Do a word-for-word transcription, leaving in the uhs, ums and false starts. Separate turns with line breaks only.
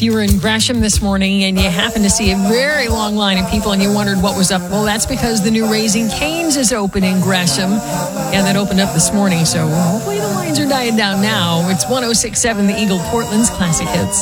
If you were in Gresham this morning and you happened to see a very long line of people and you wondered what was up, well, that's because the new Raising Cane's is open in Gresham. And that opened up this morning, so hopefully the lines are dying down now. It's one oh six point seven The Eagle, Portland's Classic Hits.